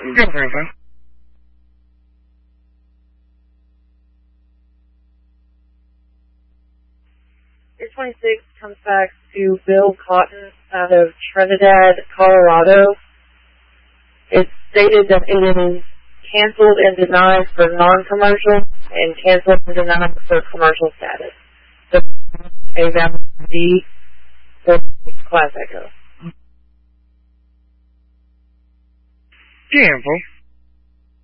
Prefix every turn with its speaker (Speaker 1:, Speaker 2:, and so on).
Speaker 1: Go for info.
Speaker 2: Your 26 comes back to Bill Cotton out of Trinidad, Colorado. It's stated that it is canceled and denied for non-commercial and canceled and denied for commercial status. So, a valid D for Class Echo.
Speaker 1: Info.